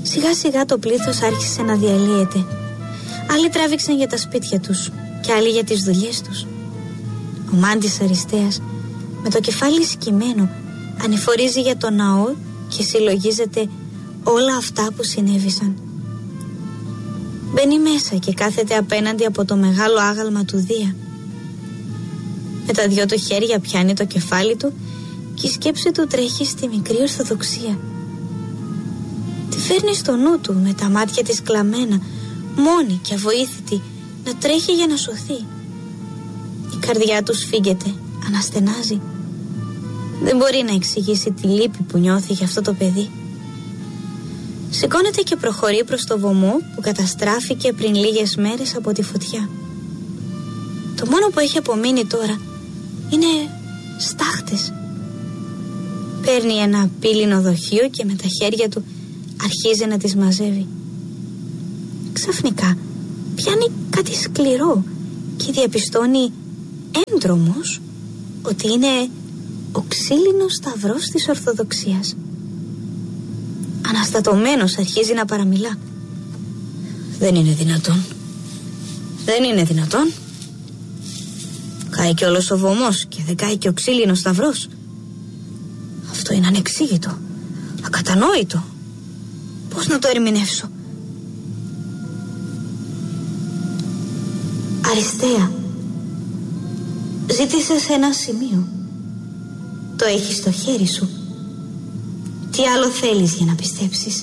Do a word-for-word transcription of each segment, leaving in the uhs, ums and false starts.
Σιγά σιγά το πλήθος άρχισε να διαλύεται. Άλλοι τράβηξαν για τα σπίτια τους και άλλοι για τις δουλειές τους. Ο Μάντης Αριστείας, με το κεφάλι σκυμμένο, ανηφορίζει για το ναό και συλλογίζεται όλα αυτά που συνέβησαν. Μπαίνει μέσα και κάθεται απέναντι από το μεγάλο άγαλμα του Δία. Με τα δυο του χέρια πιάνει το κεφάλι του και η σκέψη του τρέχει στη μικρή Ορθοδοξία. Τη φέρνει στο νου του με τα μάτια της κλαμμένα, μόνη και αβοήθητη, να τρέχει για να σωθεί. Η καρδιά του σφίγγεται, αναστενάζει. Δεν μπορεί να εξηγήσει τη λύπη που νιώθει για αυτό το παιδί. Σηκώνεται και προχωρεί προς το βωμό που καταστράφηκε πριν λίγες μέρες από τη φωτιά. Το μόνο που έχει απομείνει τώρα είναι στάχτες. Παίρνει ένα πύλινο δοχείο και με τα χέρια του αρχίζει να τις μαζεύει. Ξαφνικά πιάνει κάτι σκληρό και διαπιστώνει έντρομος ότι είναι ο ξύλινος σταυρός της Ορθοδοξίας. Αναστατωμένος αρχίζει να παραμιλά. Δεν είναι δυνατόν. Δεν είναι δυνατόν. Κάει και όλος ο βωμός και δεν κάει και ο ξύλινος σταυρός. Αυτό είναι ανεξήγητο, ακατανόητο. Πώς να το ερμηνεύσω? Αριστεία, ζήτησες ένα σημείο. Το έχεις στο χέρι σου. Τι άλλο θέλεις για να πιστέψεις?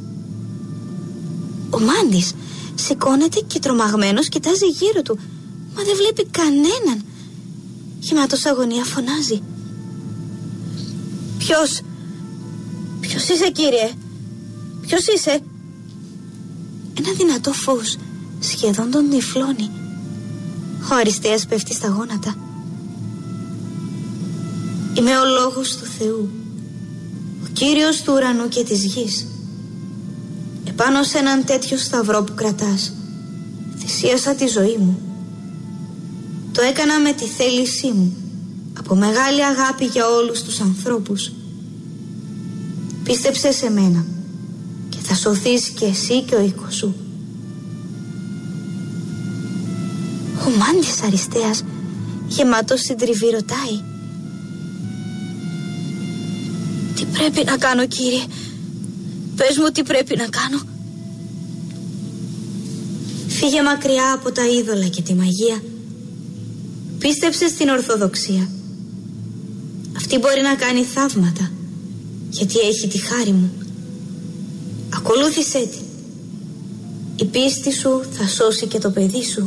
Ο Μάντης σηκώνεται και τρομαγμένος κοιτάζει γύρω του, μα δεν βλέπει κανέναν. Γεμάτος αγωνία φωνάζει. Ποιος? Ποιος είσαι, κύριε? Ποιος είσαι? Ένα δυνατό φως σχεδόν τον τυφλώνει. Ο Αριστείας πέφτει στα γόνατα. Είμαι ο λόγος του Θεού, ο Κύριος του ουρανού και της γης. Επάνω σε έναν τέτοιο σταυρό που κρατάς θυσίασα τη ζωή μου. Το έκανα με τη θέλησή μου, από μεγάλη αγάπη για όλους τους ανθρώπους. Πίστεψε σε μένα και θα σωθείς και εσύ και ο οίκος σου. Ο Μάντης Αριστείας, γεμάτος συντριβή, ρωτάει. Τι πρέπει να κάνω, κύριε? Πες μου τι πρέπει να κάνω. Φύγε μακριά από τα είδωλα και τη μαγεία. Πίστεψε στην Ορθοδοξία. Αυτή μπορεί να κάνει θαύματα, γιατί έχει τη χάρη μου. Ακολούθησέ την. Η πίστη σου θα σώσει και το παιδί σου.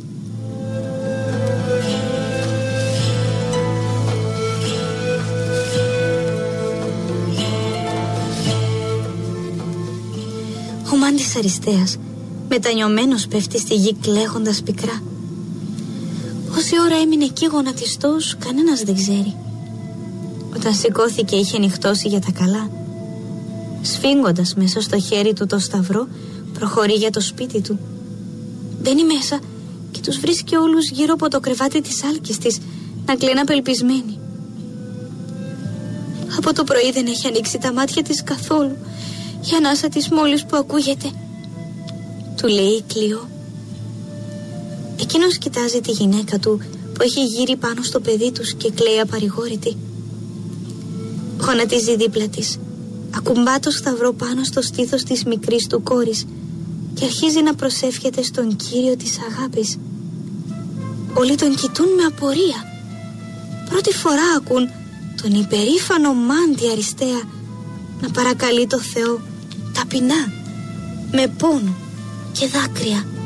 Ο Μάντης Αριστείας, μετανιωμένος, πέφτει στη γη κλαίγοντας πικρά. Πόση ώρα έμεινε εκεί γονατιστός, κανένας δεν ξέρει. Όταν σηκώθηκε είχε νυχτώσει για τα καλά. Σφίγγοντας μέσα στο χέρι του το σταυρό, προχωρεί για το σπίτι του. Μπαίνει μέσα και τους βρίσκει όλους γύρω από το κρεβάτι της άλκης της να κλαίνουν απελπισμένοι. Από το πρωί δεν έχει ανοίξει τα μάτια της καθόλου. Η ανάσα της μόλις που ακούγεται. Του λέει η Κλειό. Εκείνος κοιτάζει τη γυναίκα του που έχει γύρει πάνω στο παιδί τους και κλαίει απαρηγόρητη. Γονατίζει δίπλα της, ακουμπά το σταυρό πάνω στο στήθος της μικρής του κόρης και αρχίζει να προσεύχεται στον Κύριο της αγάπης. Όλοι τον κοιτούν με απορία. Πρώτη φορά ακούν τον υπερήφανο Μάντη Αριστέα να παρακαλεί το Θεό ταπεινά, με πόνο και δάκρυα.